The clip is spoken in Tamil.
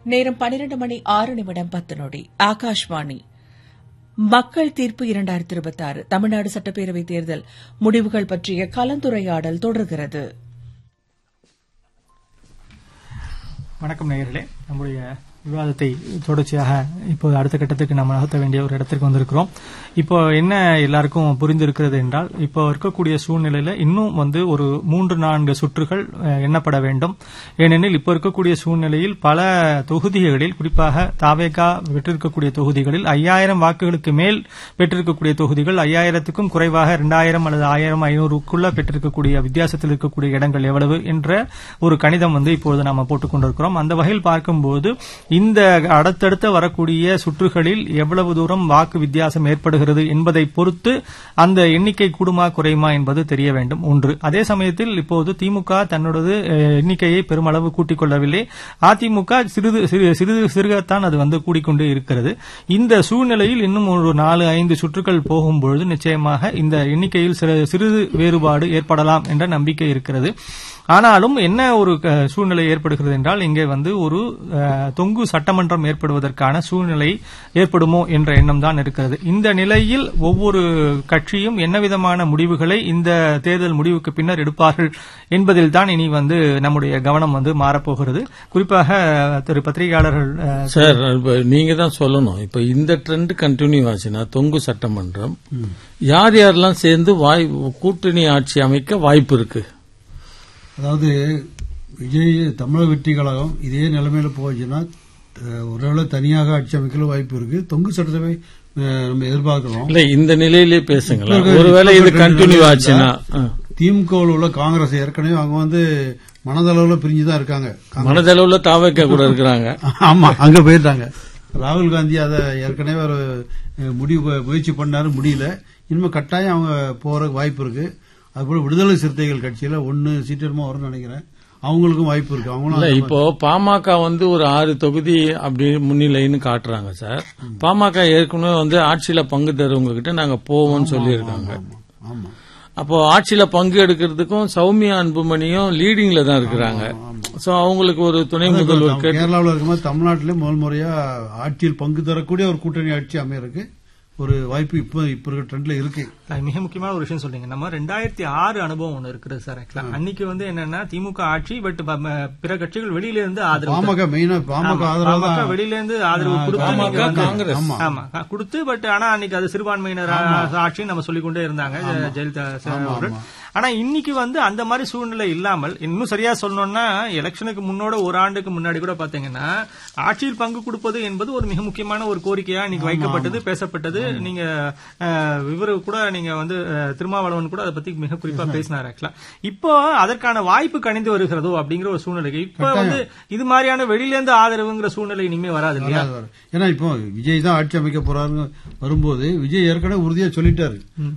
நேரம் 12:06 ஆகாஷ்வாணி. மக்கள் தீர்ப்பு 2026 தமிழ்நாடு சட்டப்பேரவைத் தேர்தல் முடிவுகள் பற்றிய கலந்துரையாடல் தொடர்கிறது. வணக்கம் நேயர்களே, நம்முடைய விவாதத்தை தொடர்ச்சியாக இப்போது அடுத்த கட்டத்துக்கு நம்ம நகர்த்த வேண்டிய ஒரு இடத்திற்கு வந்திருக்கிறோம். இப்போ என்ன எல்லாருக்கும் புரிந்திருக்கிறது என்றால், இப்போ இருக்கக்கூடிய சூழ்நிலையில இன்னும் ஒரு 3-4 சுற்றுகள் எண்ணப்பட வேண்டும். ஏனெனில் இப்போ இருக்கக்கூடிய சூழ்நிலையில் பல தொகுதிகளில், குறிப்பாக தாவேகா பெற்றிருக்கக்கூடிய தொகுதிகளில் 5000 வாக்குகளுக்கு மேல் பெற்றிருக்கக்கூடிய தொகுதிகள், 5000க்கும் குறைவாக 2000 அல்லது 1500க்குள்ள பெற்றிருக்கக்கூடிய வித்தியாசத்தில் இருக்கக்கூடிய இடங்கள் எவ்வளவு என்ற ஒரு கணிதம் இப்போது நாம போட்டுக் கொண்டிருக்கிறோம். அந்த வகையில் பார்க்கும்போது இந்த அடுத்தடுத்த வரக்கூடிய சுற்றுகளில் எவ்வளவு தூரம் வாக்கு வித்தியாசம் ஏற்படுகிறது என்பதை பொறுத்து அந்த எண்ணிக்கை கூடுமா குறையுமா என்பது தெரிய வேண்டும். ஒன்று. அதே சமயத்தில் இப்போது திமுக தன்னுடைய எண்ணிக்கையை பெருமளவு கூட்டிக் கொள்ளவில்லை. அதிமுக சிறுகத்தான் அது கூடிக்கொண்டே இருக்கிறது. இந்த சூழ்நிலையில் இன்னும் ஒரு 4-5 சுற்றுகள் போகும்பொழுது நிச்சயமாக இந்த எண்ணிக்கையில் சிறிது வேறுபாடு ஏற்படலாம் என்ற நம்பிக்கை இருக்கிறது. ஆனாலும் என்ன ஒரு சூழ்நிலை ஏற்படுகிறது என்றால், இங்கே ஒரு தொங்கு சட்டமன்றம் ஏற்படுவதற்கான சூழ்நிலை ஏற்படுமோ என்ற எண்ணம் தான் இருக்கிறது. இந்த நிலையில் ஒவ்வொரு கட்சியும் என்ன விதமான முடிவுகளை இந்த தேர்தல் முடிவுக்கு பின்னர் எடுப்பார்கள் என்பதில் தான் இனி நம்முடைய கவனம் மாறப்போகிறது. குறிப்பாக திரு பத்திரிகையாளர்கள் சார், நீங்க தான் சொல்லணும். இப்ப இந்த ட்ரெண்ட் கண்டினியூ ஆச்சுன்னா தொங்கு சட்டமன்றம் யார் யாரெல்லாம் சேர்ந்து கூட்டணி ஆட்சி அமைக்க வாய்ப்பு இருக்கு? அதாவது விஜய் தமிழக வெற்றி கழகம் இதே நிலைமையில போச்சுன்னா ஒருவேளை தனியாக ஆட்சி அமைக்கல வாய்ப்பு இருக்கு. தொங்கு சட்டசபை நம்ம எதிர்பார்க்கிறோம். இல்ல, இந்த நிலையிலே பேசுங்களா? ஒருவேளை இது கண்டினியூ ஆச்சுன்னா திமுகவில் உள்ள காங்கிரஸ் ஏற்கனவே அவங்க மனதளவுல பிரிஞ்சுதான் இருக்காங்க. மனதளவுல தாவேக்கா கூட இருக்கிறாங்க. ஆமா, அங்க போயிருந்தாங்க. ராகுல் காந்தி அதை ஏற்கனவே ஒரு முயற்சி பண்ணாரு, முடியல. இனிமே கட்டாயம் அவங்க போறதுக்கு வாய்ப்பு இருக்கு. அதுபோல விடுதலை சிறுத்தைகள் கட்சியில 1 சீட்டு வரும்னு நினைக்கிறேன். அவங்களுக்கும் வாய்ப்பு இருக்கு. அவங்களும் இப்போ பாமக ஒரு 6 தொகுதி அப்படி முன்னிலைன்னு காட்டுறாங்க சார். பாமக ஏற்கனவே ஆட்சியில பங்கு தருவங்க கிட்ட நாங்க போவோம்னு சொல்லியிருக்காங்க. அப்போ ஆட்சியில பங்கு எடுக்கிறதுக்கும் சௌமியா அன்புமணியும் லீடிங்ல தான் இருக்கிறாங்க. சோ அவங்களுக்கு ஒரு துணை முதல்வர் கேரளாவில் இருக்கும்போது தமிழ்நாட்டிலே முதல் முறையா ஆட்சியில் பங்கு தரக்கூடிய ஒரு கூட்டணி ஆட்சி அமையறதுக்கு ஒரு வாய்ப்பு இப்ப இருக்க ட்ரெண்ட்ல இருக்கு. மிக முக்கியமான ஒரு விஷயம் சொல்றீங்க. நம்ம 2006 அனுபவம் ஒண்ணு இருக்குது சார். அன்னைக்கு என்னன்னா திமுக ஆட்சி, பட் பிற கட்சிகள் வெளியில இருந்து ஆதரவு, பாமக வெளியில இருந்து ஆதரவு கொடுத்து, பட் ஆனா அன்னைக்கு அது சிறுபான்மையினர் ஆட்சி நம்ம சொல்லிக்கொண்டே இருந்தாங்க ஜெயலலிதா அவர்கள். ஆனா இன்னைக்கு அந்த மாதிரி சூழ்நிலை இல்லாமல், இன்னும் சரியா சொல்லணும்னா எலெக்ஷனுக்கு முன்னோட ஒரு ஆண்டுக்கு முன்னாடி கூட பாத்தீங்கன்னா ஆட்சியில் பங்கு கொடுப்பது என்பது ஒரு மிக முக்கியமான ஒரு கோரிக்கையா இன்னைக்கு வைக்கப்பட்டது, பேசப்பட்டது. நீங்க இவரு கூட நீங்க திருமாவளவன் கூட அதை பத்தி மிக குறிப்பா பேசினார். இப்போ அதற்கான வாய்ப்பு கணிந்து வருகிறதோ அப்படிங்கிற ஒரு சூழ்நிலை. இப்ப இது மாதிரியான வெளியில இருந்து ஆதரவுங்கிற சூழ்நிலை இனிமே வராது இல்லையா? ஏன்னா இப்போ விஜய் தான் ஆட்சி அமைக்க போறாருன்னு வரும்போது விஜய் ஏற்கனவே உறுதியா சொல்லிட்டாரு,